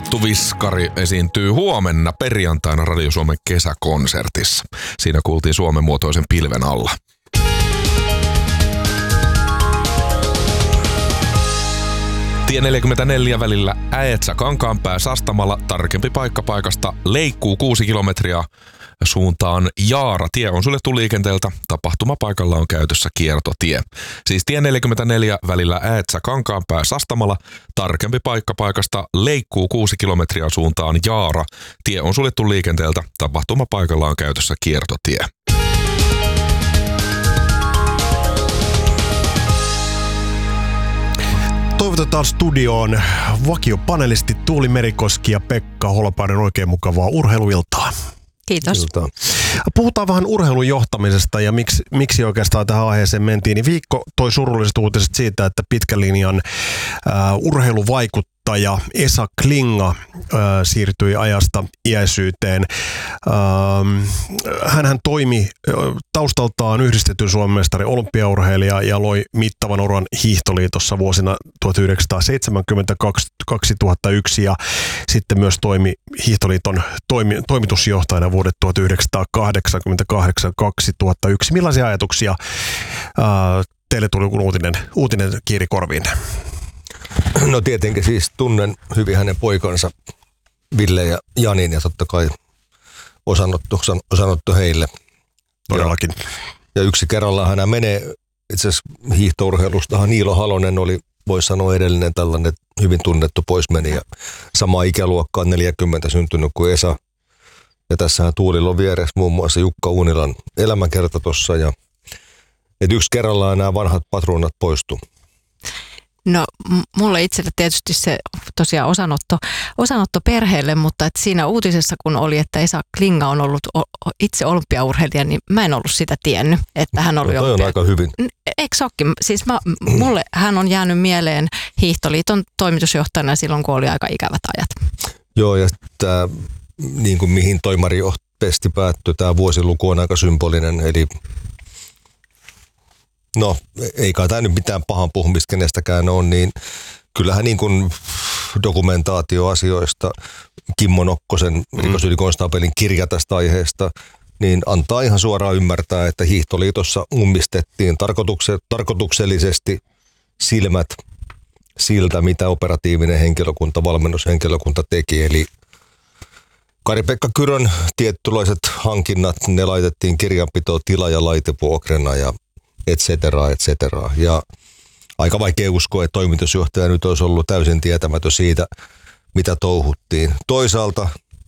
Minttu Viskari esiintyy huomenna perjantaina Radio Suomen kesäkonsertissa. Siinä kuultiin Suomen muotoisen pilven alla. Tie 44 välillä Äetsä-Kankaanpää-Sastamala, tarkempi paikka paikasta, leikkuu 6 kilometriä suuntaan Jaara. Tie on suljettu liikenteeltä, tapahtumapaikalla on käytössä kiertotie. Siis tie 44 välillä Äetsä-Kankaanpää-Sastamala, tarkempi paikka paikasta, leikkuu 6 kilometriä suuntaan Jaara. Tie on suljettu liikenteeltä, tapahtumapaikalla on käytössä kiertotie. Toivotetaan studioon vakiopanelisti Tuuli Merikoski ja Pekka Holopainen. Oikein mukavaa urheiluiltaa. Kiitos. Puhutaan vähän urheilun johtamisesta ja miksi oikeastaan tähän aiheeseen mentiin. Niin viikko toi surulliset uutiset siitä, että pitkän linjan urheiluvaikuttaja Esa Klinga siirtyi ajasta iäisyyteen. Hänhän toimi taustaltaan yhdistetyn Suomen mestari olympiaurheilija ja loi mittavan uran hiihtoliitossa vuosina 1970-2001 ja sitten myös toimi hiihtoliiton toimitusjohtajana vuodet 1988-2001. Millaisia ajatuksia teille tuli, kun uutinen kiiri korviin? No tietenkin siis tunnen hyvin hänen poikansa Ville ja Janin ja totta kai osanotto heille. Todellakin. Ja yksi kerrallaan hän menee, itse asiassa hiihtourheilustahan Niilo Halonen oli, voisi sanoa edellinen tällainen hyvin tunnettu poismeni ja sama ikäluokkaan 40 syntynyt kuin Esa. Ja tässähän Tuulilla on vieressä muun muassa Jukka Uunilan elämänkerta tuossa ja että yksi kerrallaan nämä vanhat patruunat poistuu. No mulle itselle tietysti se tosiaan osanotto perheelle, mutta että siinä uutisessa kun oli, että Esa Klinga on ollut itse olympiaurheilija, niin mä en ollut sitä tiennyt, että hän oli toi on aika hyvin. Eikö se olekin? Siis mulle hän on jäänyt mieleen Hiihtoliiton toimitusjohtajana silloin, kun oli aika ikävät ajat. Joo, ja tämä niin kuin mihin toimaripesti päättyi, tämä vuosiluku on aika symbolinen, eli no, ei kai tämä nyt mitään pahan puhumista kenestäkään ole, niin kyllähän niin kuin dokumentaatioasioista Kimmo Nokkosen rikosylikonstaapelin kirja tästä aiheesta, niin antaa ihan suoraan ymmärtää, että Hiihtoliitossa ummistettiin tarkoituksellisesti silmät siltä, mitä operatiivinen henkilökunta, valmennushenkilökunta teki. Eli Kari-Pekka Kyrön tietynlaiset hankinnat, ne laitettiin kirjanpitoon tila- ja laitevuokrana ja et cetera. Ja aika vaikea uskoa, että toimitusjohtaja nyt olisi ollut täysin tietämätön siitä, mitä touhuttiin. Toisaalta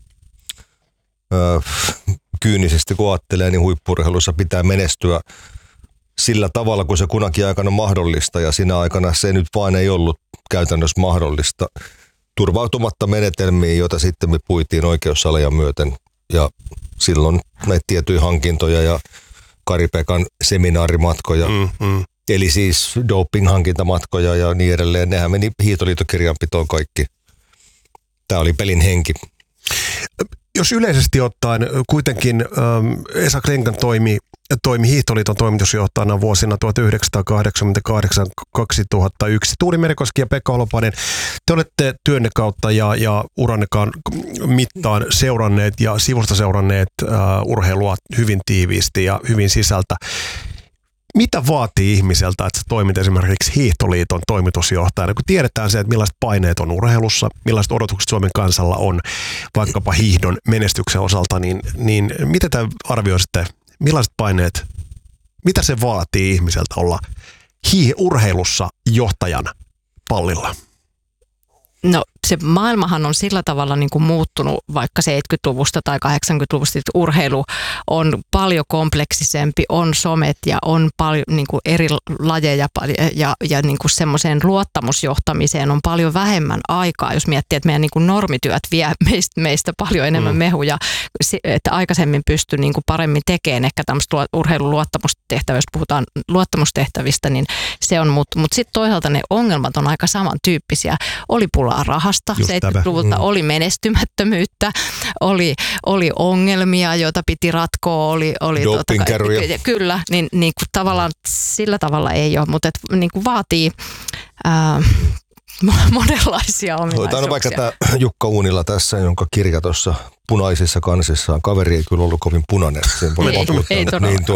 kyynisesti kun ajattelee, niin huippu-urheilussa pitää menestyä sillä tavalla, kun se kunakin aikana mahdollista. Ja siinä aikana se nyt vain ei ollut käytännössä mahdollista. Turvautumatta menetelmiin, joita sitten me puitiin oikeussaleja myöten. Ja silloin näitä tiettyjä hankintoja ja Kari-Pekan seminaarimatkoja, eli siis doping-hankintamatkoja ja niin edelleen. Nehän meni hiihtoliitokirjanpitoon kaikki. Tämä oli pelin henki. Jos yleisesti ottaen kuitenkin Esa Klinga toimi Hiihtoliiton toimitusjohtajana vuosina 1988-2001. Tuuli Merikoski ja Pekka Holopainen, te olette työnne kautta ja urannekaan mittaan seuranneet ja sivusta seuranneet urheilua hyvin tiiviisti ja hyvin sisältä. Mitä vaatii ihmiseltä, että sä toimit esimerkiksi Hiihtoliiton toimitusjohtajana, kun tiedetään se, että millaiset paineet on urheilussa, millaiset odotukset Suomen kansalla on vaikkapa hiihdon menestyksen osalta, niin miten te arvioisitte, millaiset paineet, mitä se vaatii ihmiseltä olla urheilussa johtajan pallilla? No se maailmahan on sillä tavalla niin kuin muuttunut vaikka 70-luvusta tai 80-luvusta, että urheilu on paljon kompleksisempi, on somet ja on paljon niin kuin eri lajeja ja niin kuin semmoiseen luottamusjohtamiseen on paljon vähemmän aikaa, jos miettii, että meidän niin kuin normityöt vie meistä paljon enemmän mehuja, että aikaisemmin pystyi niin kuin paremmin tekemään ehkä tämmöistä urheilun luottamustehtävää, jos puhutaan luottamustehtävistä, niin se on mutta sitten toisaalta ne ongelmat on aika samantyyppisiä. Oli pulaa rahasta, 70-luvulta oli menestymättömyyttä, oli ongelmia, joita piti ratkoa, oli kyllä, niin kuin tavallaan sillä tavalla ei ole, mutta niin kuin vaatii monenlaisia ominaisuuksia. Otetaan vaikka tämä Jukka Uunila tässä, jonka kirja tuossa punaisissa kansissaan. Kaveri ei kyllä ollut kovin punainen. Ei